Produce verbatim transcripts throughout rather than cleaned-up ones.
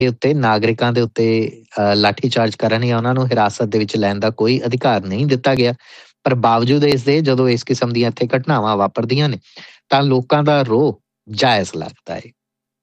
ਉੱਤੇ ਨਾਗਰਿਕਾਂ ਦੇ ਉੱਤੇ ਲਾਠੀ ਚਾਰਜ ਕਰਨ ਜਾਂ ਉਹਨਾਂ ਨੂੰ ਹਿਰਾਸਤ ਦੇ ਵਿੱਚ ਲੈਣ ਦਾ ਕੋਈ ਅਧਿਕਾਰ ਨਹੀਂ ਦਿੱਤਾ ਗਿਆ। ਪਰ ਬਾਵਜੂਦ ਇਸ ਦੇ ਜਦੋਂ ਇਸ ਕਿਸਮ ਦੀਆਂ ਇੱਥੇ ਘਟਨਾਵਾਂ ਵਾਪਰਦੀਆਂ ਨੇ ਤਾਂ ਲੋਕਾਂ ਦਾ ਰੋਹ ਜਾਇਜ਼ ਲੱਗਦਾ ਹੈ।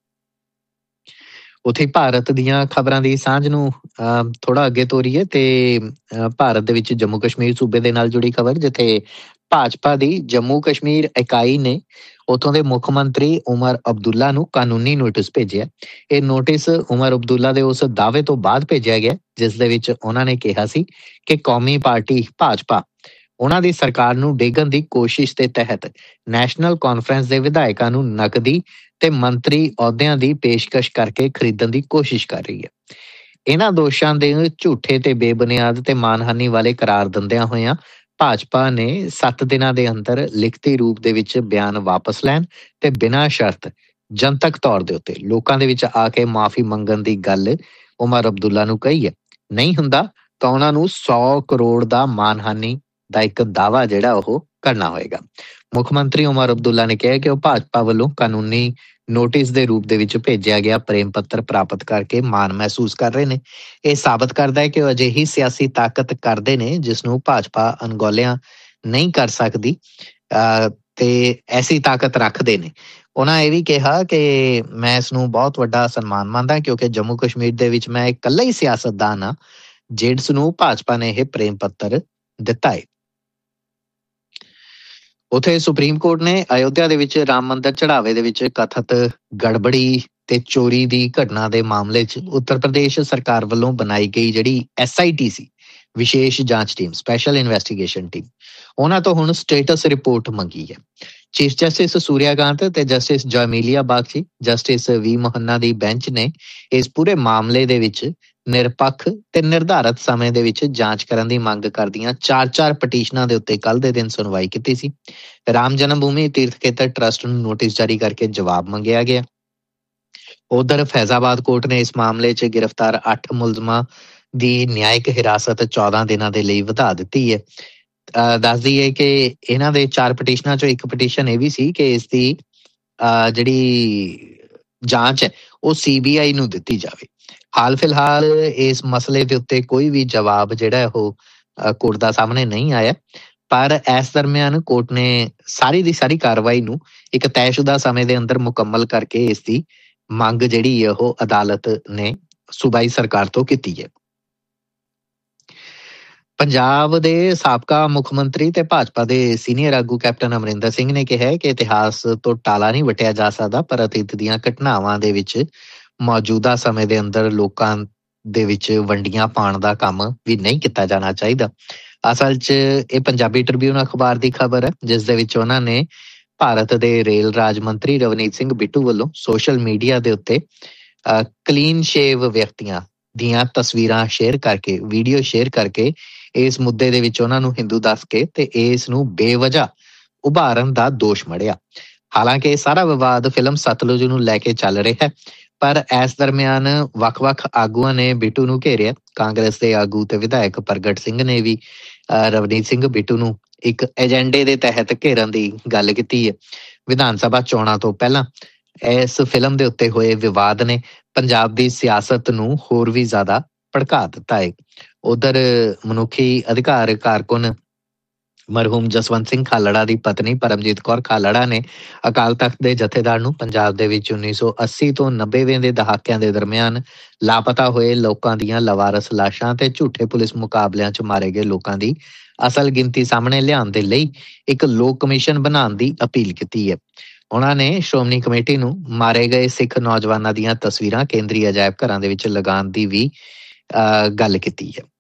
ਉੱਥੇ ਭਾਰਤ ਦੀਆਂ ਖਬਰਾਂ ਦੀ ਸਾਂਝ ਨੂੰ ਅਹ ਥੋੜਾ ਅੱਗੇ ਤੋਰੀਏ ਤੇ ਭਾਰਤ ਦੇ ਵਿੱਚ ਜੰਮੂ ਕਸ਼ਮੀਰ ਸੂਬੇ ਦੇ ਨਾਲ ਜੁੜੀ ਖਬਰ, ਜਿੱਥੇ ਭਾਜਪਾ ਦੀ ਜੰਮੂ ਕਸ਼ਮੀਰ ਇਕਾਈ ਨੇ ਉੱਥੋਂ ਦੇ ਮੁੱਖ ਮੰਤਰੀ ਉਮਰ ਅਬਦੁੱਲਾ ਨੂੰ ਕਾਨੂੰਨੀ ਨੋਟਿਸ ਭੇਜਿਆ। ਇਹ ਨੋਟਿਸ ਉਮਰ ਅਬਦੁੱਲਾ ਦੇ ਉਸ ਦਾਅਵੇ ਤੋਂ ਬਾਅਦ ਭੇਜਿਆ ਗਿਆ ਜਿਸ ਦੇ ਵਿੱਚ ਉਹਨਾਂ ਨੇ ਕਿਹਾ ਸੀ ਕਿ ਕੌਮੀ ਪਾਰਟੀ ਭਾਜਪਾ ਉਹਨਾਂ ਦੀ ਸਰਕਾਰ ਨੂੰ ਡੇਗਣ ਦੀ ਕੋਸ਼ਿਸ਼ ਦੇ ਤਹਿਤ ਨੈਸ਼ਨਲ ਕਾਨਫਰੰਸ ਦੇ ਵਿਧਾਇਕਾਂ ਨੂੰ ਨਕਦੀ ਤੇ ਮੰਤਰੀ ਅਹੁਦਿਆਂ ਦੀ ਪੇਸ਼ਕਸ਼ ਕਰਕੇ ਖਰੀਦਣ ਦੀ ਕੋਸ਼ਿਸ਼ ਕਰ ਰਹੀ ਹੈ। ਇਹਨਾਂ ਦੋਸ਼ਾਂ ਦੇ ਝੂਠੇ ਤੇ ਬੇਬੁਨਿਆਦ ਤੇ ਮਾਨਹਾਨੀ ਵਾਲੇ ਕਰਾਰ ਦਿੰਦਿਆਂ ਹੋਇਆਂ ਭਾਜਪਾ ਨੇ ਸੱਤ ਦਿਨਾਂ ਦੇ ਅੰਦਰ ਲਿਖਤੀ ਰੂਪ ਦੇ ਵਿੱਚ ਬਿਆਨ ਵਾਪਸ ਲੈਣ ਤੇ ਬਿਨਾਂ ਸ਼ਰਤ ਜਨਤਕ ਤੌਰ ਦੇ ਉੱਤੇ ਲੋਕਾਂ ਦੇ ਵਿੱਚ ਆ ਕੇ ਮਾਫੀ ਮੰਗਣ ਦੀ ਗੱਲ ਉਮਰ ਅਬਦੁੱਲਾ ਨੂੰ ਕਹੀ ਹੈ। ਨਹੀਂ ਹੁੰਦਾ ਤਾਂ ਉਹਨਾਂ ਨੂੰ ਸੌ ਕਰੋੜ ਦਾ ਮਾਨਹਾਨੀ ਦਾ ਇੱਕ ਦਾਅਵਾ ਜਿਹੜਾ ਉਹ ਕਰਨਾ ਹੋਏਗਾ। ਮੁੱਖ ਮੰਤਰੀ ਉਮਰ ਅਬਦੁੱਲਾ ਨੇ ਕਿਹਾ ਕਿ ਉਹ ਭਾਜਪਾ ਵੱਲੋਂ ਕਾਨੂੰਨੀ ਨੋਟਿਸ ਦੇ ਰੂਪ ਦੇ ਵਿੱਚ ਭੇਜਿਆ ਗਿਆ ਪ੍ਰੇਮ ਪੱਤਰ ਪ੍ਰਾਪਤ ਕਰਕੇ ਮਾਣ ਮਹਿਸੂਸ ਕਰ ਰਹੇ ਨੇ। ਇਹ ਸਾਬਤ ਕਰਦਾ ਹੈ ਕਿ ਉਹ ਅਜਿਹੀ ਸਿਆਸੀ ਤਾਕਤ ਕਰਦੇ ਨੇ ਜਿਸ ਨੂੰ ਭਾਜਪਾ ਅਣਗੌਲਿਆਂ ਨਹੀਂ ਕਰ ਸਕਦੀ ਅਹ ਤੇ ਐਸੀ ਤਾਕਤ ਰੱਖਦੇ ਨੇ। ਉਹਨਾਂ ਇਹ ਵੀ ਕਿਹਾ ਕਿ ਮੈਂ ਇਸ ਨੂੰ ਬਹੁਤ ਵੱਡਾ ਸਨਮਾਨ ਮੰਨਦਾ ਕਿਉਂਕਿ ਜੰਮੂ ਕਸ਼ਮੀਰ ਦੇ ਵਿੱਚ ਮੈਂ ਇਕੱਲਾ ਹੀ ਸਿਆਸਤਦਾਨ ਹਾਂ ਜਿਸ ਨੂੰ ਭਾਜਪਾ ਨੇ ਇਹ ਪ੍ਰੇਮ ਪੱਤਰ ਦਿੱਤਾ ਹੈ। ਉੱਥੇ ਸੁਪਰੀਮ ਕੋਰਟ ਨੇ ਅਯੋਧਿਆ ਦੇ ਵਿੱਚ ਰਾਮ ਮੰਦਰ ਚੜਾਵੇ ਦੇ ਵਿੱਚ ਕਥਿਤ ਗੜਬੜੀ ਤੇ ਚੋਰੀ ਦੀ ਘਟਨਾ ਦੇ ਮਾਮਲੇ 'ਚ ਉੱਤਰ ਪ੍ਰਦੇਸ਼ ਸਰਕਾਰ ਵੱਲੋਂ ਬਣਾਈ ਗਈ ਜਿਹੜੀ ਐਸ ਆਈ ਟੀ ਸੀ ਵਿਸ਼ੇਸ਼ ਜਾਂਚ ਟੀਮ ਸਪੈਸ਼ਲ ਇਨਵੈਸਟੀਗੇਸ਼ਨ ਟੀਮ ਉਹਨਾਂ ਤੋਂ ਹੁਣ ਸਟੇਟਸ ਰਿਪੋਰਟ ਮੰਗੀ ਹੈ। ਚੀਫ ਜਸਟਿਸ ਸੂਰਿਆਕਾਂਤ ਤੇ ਜਸਟਿਸ ਜੈਮੀਲੀਆ ਬਾਗਚੀ, ਜਸਟਿਸ ਵੀ ਮੋਹਨਾ ਦੀ ਬੈਂਚ ਨੇ ਇਸ ਪੂਰੇ ਮਾਮਲੇ ਦੇ ਵਿੱਚ ਨਿਰਪੱਖ ਤੇ ਨਿਰਧਾਰਤ ਸਮੇਂ ਦੇ ਵਿੱਚ ਜਾਂਚ ਕਰਨ ਦੀ ਮੰਗ ਕਰਦੀਆਂ ਚਾਰ ਚਾਰ ਪਟੀਸ਼ਨਾਂ ਦੇ ਉੱਤੇ ਕੱਲ੍ਹ ਦੇ ਦਿਨ ਸੁਣਵਾਈ ਕੀਤੀ ਸੀ। ਰਾਮ ਜਨਮ ਭੂਮੀ ਤੀਰਥ ਖੇਤਰ ਟਰੱਸਟ ਨੂੰ ਨੋਟਿਸ ਜਾਰੀ ਕਰਕੇ ਜਵਾਬ ਮੰਗਿਆ ਗਿਆ। ਉਧਰ ਫੈਜ਼ਾਬਾਦ ਕੋਰਟ ਨੇ ਇਸ ਮਾਮਲੇ 'ਚ ਗ੍ਰਿਫਤਾਰ ਅੱਠ ਮੁਲਜ਼ਮਾਂ ਦੀ ਨਿਆਇਕ ਹਿਰਾਸਤ ਚੌਦਾਂ ਦਿਨਾਂ ਦੇ ਲਈ ਵਧਾ ਦਿੱਤੀ ਹੈ। ਅਹ ਦੱਸ ਦਈਏ ਕਿ ਇਹਨਾਂ ਦੇ ਚਾਰ ਪਟੀਸ਼ਨਾਂ 'ਚੋਂ ਇੱਕ ਪਟੀਸ਼ਨ ਇਹ ਵੀ ਸੀ ਕਿ ਇਸ ਦੀ ਅਹ ਜਿਹੜੀ ਜਾਂਚ ਹੈ ਉਹ ਸੀ ਬੀ ਆਈ ਨੂੰ ਦਿੱਤੀ ਜਾਵੇ। ਹਾਲ ਫਿਲਹਾਲ ਇਸ ਮਸਲੇ ਦੇ ਉੱਤੇ ਕੋਈ ਵੀ ਜਵਾਬ ਜਿਹੜਾ ਉਹ ਕੋਰਟ ਦਾ ਸਾਹਮਣੇ ਨਹੀਂ ਆਇਆ, ਪਰ ਇਸ ਦਰਮਿਆਨ ਕੋਰਟ ਨੇ ਸਾਰੀ ਦੀ ਸਾਰੀ ਕਾਰਵਾਈ ਨੂੰ ਇੱਕ ਤੈਅਸ਼ੁਦਾ ਸਮੇਂ ਦੇ ਅੰਦਰ ਮੁਕੰਮਲ ਕਰਕੇ ਇਸ ਦੀ ਮੰਗ ਜਿਹੜੀ ਹੈ ਉਹ ਅਦਾਲਤ ਨੇ ਸੂਬਾਈ ਸਰਕਾਰ ਤੋਂ ਕੀਤੀ ਹੈ। ਪੰਜਾਬ ਦੇ ਸਾਬਕਾ ਮੁੱਖ ਮੰਤਰੀ ਤੇ ਭਾਜਪਾ ਦੇ ਸੀਨੀਅਰ ਆਗੂ ਕੈਪਟਨ ਅਮਰਿੰਦਰ ਸਿੰਘ ਨੇ ਕਿਹਾ ਕਿ ਇਤਿਹਾਸ ਤੋਂ ਟਾਲਾ ਨਹੀਂ ਵੱਟਿਆ ਜਾ ਸਕਦਾ, ਪਰ ਅਤੀਤ ਦੀਆਂ ਘਟਨਾਵਾਂ ਦੇ ਵਿੱਚ ਮੌਜੂਦਾ ਸਮੇਂ ਦੇ ਅੰਦਰ ਲੋਕਾਂ ਦੇ ਵਿੱਚ ਵੰਡੀਆਂ ਪਾਉਣ ਦਾ ਕੰਮ ਵੀ ਨਹੀਂ ਕੀਤਾ ਜਾਣਾ ਚਾਹੀਦਾ। ਅਸਲ 'ਚ ਇਹ ਪੰਜਾਬੀ ਟ੍ਰਿਬਿਊਨ ਅਖਬਾਰ ਦੀ ਖਬਰ ਹੈ ਜਿਸ ਦੇ ਵਿੱਚ ਉਹਨਾਂ ਨੇ ਭਾਰਤ ਦੇ ਰੇਲ ਰਾਜ ਮੰਤਰੀ ਰਵਨੀਤ ਸਿੰਘ ਬਿੱਟੂ ਵੱਲੋਂ ਸੋਸ਼ਲ ਮੀਡੀਆ ਦੇ ਉੱਤੇ ਕਲੀਨ ਸ਼ੇਵ ਵਿਅਕਤੀਆਂ ਦੀਆਂ ਤਸਵੀਰਾਂ ਸ਼ੇਅਰ ਕਰਕੇ ਵੀਡੀਓ ਸ਼ੇਅਰ ਕਰਕੇ ਇਸ ਮੁੱਦੇ ਦੇ ਵਿੱਚ ਉਹਨਾਂ ਨੂੰ ਹਿੰਦੂ ਦੱਸ ਕੇ ਤੇ ਇਸ ਨੂੰ ਬੇਵਜ੍ਹਾ ਉਭਾਰਨ ਦਾ ਦੋਸ਼ ਮੜਿਆ। ਹਾਲਾਂਕਿ ਇਹ ਸਾਰਾ ਵਿਵਾਦ ਫਿਲਮ ਸਤਲੁਜ ਨੂੰ ਲੈ ਕੇ ਚੱਲ ਰਿਹਾ ਹੈ, ਪਰ ਇਸ ਦਰਮਿਆਨ ਵੱਖ-ਵੱਖ ਆਗੂਆਂ ਨੇ ਬਿੱਟੂ ਨੂੰ ਘੇਰਿਆ। ਕਾਂਗਰਸ ਦੇ ਆਗੂ ਤੇ ਵਿਧਾਇਕ ਪ੍ਰਗਟ ਸਿੰਘ ਨੇ ਵੀ ਰਵਨੀਤ ਸਿੰਘ ਬਿੱਟੂ ਨੂੰ ਇੱਕ ਏਜੰਡੇ ਦੇ ਤਹਿਤ ਘੇਰਨ ਦੀ ਗੱਲ ਕੀਤੀ ਹੈ। ਵਿਧਾਨ ਸਭਾ ਚੋਣਾਂ ਤੋਂ ਪਹਿਲਾਂ ਇਸ ਫਿਲਮ ਦੇ ਉੱਤੇ ਹੋਏ ਵਿਵਾਦ ਨੇ ਪੰਜਾਬ ਦੀ ਸਿਆਸਤ ਨੂੰ ਹੋਰ ਵੀ ਜ਼ਿਆਦਾ ਭੜਕਾ ਦਿੱਤਾ ਹੈ। ਉਧਰ ਮਨੁੱਖੀ ਅਧਿਕਾਰ ਕਾਰਕੁਨ ਮਰਹੂਮ ਜਸਵੰਤ ਸਿੰਘ ਖਾਲੜਾ ਦੀ ਪਤਨੀ ਪਰਮਜੀਤ ਕੌਰ ਖਾਲੜਾ ਨੇ ਅਕਾਲ ਤਖਤ ਦੇ ਜਥੇਦਾਰ ਨੂੰ ਪੰਜਾਬ ਦੇ ਵਿੱਚ ਉੱਨੀ ਸੌ ਅੱਸੀ ਤੋਂ ਨੱਬੇਵੇਂ ਦੇ ਦਹਾਕਿਆਂ ਦੇ ਦਰਮਿਆਨ ਲਾਪਤਾ ਹੋਏ ਲੋਕਾਂ ਦੀਆਂ ਲਵਾਰਸ ਲਾਸ਼ਾਂ ਤੇ ਝੂਠੇ ਪੁਲਿਸ ਮੁਕਾਬਲਿਆਂ 'ਚ ਮਾਰੇ ਗਏ ਲੋਕਾਂ ਦੀ ਅਸਲ ਗਿਣਤੀ ਸਾਹਮਣੇ ਲਿਆਉਣ ਦੇ ਲਈ ਇੱਕ ਲੋਕ ਕਮਿਸ਼ਨ ਬਣਾਉਣ ਦੀ ਅਪੀਲ ਕੀਤੀ ਹੈ। ਉਹਨਾਂ ਨੇ ਸ਼੍ਰੋਮਣੀ ਕਮੇਟੀ ਨੂੰ ਮਾਰੇ ਗਏ ਸਿੱਖ ਨੌਜਵਾਨਾਂ ਦੀਆਂ ਤਸਵੀਰਾਂ ਕੇਂਦਰੀ ਅਜਾਇਬ ਘਰਾਂ ਦੇ ਵਿੱਚ ਲਗਾਉਣ ਦੀ ਵੀ ਅਹ ਗੱਲ ਕੀਤੀ ਹੈ।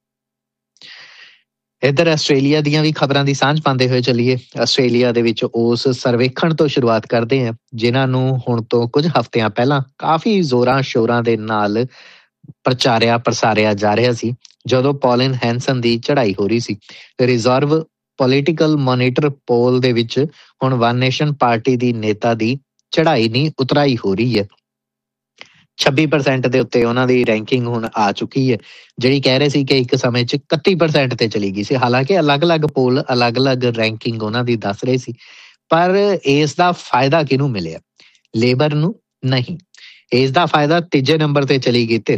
ਇੱਧਰ ਆਸਟ੍ਰੇਲੀਆ ਦੀਆਂ ਵੀ ਖਬਰਾਂ ਦੀ ਸਾਂਝ ਪਾਉਂਦੇ ਹੋਏ ਚੱਲੀਏ। ਆਸਟ੍ਰੇਲੀਆ ਦੇ ਵਿੱਚ ਉਸ ਸਰਵੇਖਣ ਤੋਂ ਸ਼ੁਰੂਆਤ ਕਰਦੇ ਹਾਂ ਜਿਨ੍ਹਾਂ ਨੂੰ ਹੁਣ ਤੋਂ ਕੁਝ ਹਫ਼ਤਿਆਂ ਪਹਿਲਾਂ ਕਾਫੀ ਜ਼ੋਰਾਂ ਸ਼ੋਰਾਂ ਦੇ ਨਾਲ ਪ੍ਰਚਾਰਿਆ ਪ੍ਰਸਾਰਿਆ ਜਾ ਰਿਹਾ ਸੀ ਜਦੋਂ ਪੌਲਿਨ ਹੈਂਸਨ ਦੀ ਚੜ੍ਹਾਈ ਹੋ ਰਹੀ ਸੀ। ਰਿਜ਼ਰਵ ਪੋਲੀਟੀਕਲ ਮੋਨੀਟਰ ਪੋਲ ਦੇ ਵਿੱਚ ਹੁਣ ਵਨ ਨੇਸ਼ਨ ਪਾਰਟੀ ਦੀ ਨੇਤਾ ਦੀ ਚੜ੍ਹਾਈ ਨਹੀਂ ਉਤਰਾਈ ਹੋ ਰਹੀ ਹੈ। ਛੱਬੀ ਪਰਸੈਂਟ ਦੇ ਉੱਤੇ ਉਹਨਾਂ ਦੀ ਰੈਂਕਿੰਗ ਹੁਣ ਆ ਚੁੱਕੀ ਹੈ, ਜਿਹੜੀ ਕਹਿ ਰਹੇ ਸੀ ਕਿ ਇੱਕ ਸਮੇਂ 'ਚ ਇਕੱਤੀ ਪਰਸੈਂਟ ਤੇ ਚਲੀ ਗਈ ਸੀ। ਹਾਲਾਂਕਿ ਅਲੱਗ-ਅਲੱਗ ਪੋਲ ਅਲੱਗ-ਅਲੱਗ ਰੈਂਕਿੰਗ ਉਹਨਾਂ ਦੀ ਦੱਸ ਰਹੇ ਸੀ, ਪਰ ਇਸ ਦਾ ਫਾਇਦਾ ਕਿਹਨੂੰ ਮਿਲਿਆ? ਲੇਬਰ ਨੂੰ ਨਹੀਂ। ਇਸ ਦਾ ਫਾਇਦਾ ਤੀਜੇ ਨੰਬਰ ਤੇ ਚਲੀ ਗਈ ਧਿਰ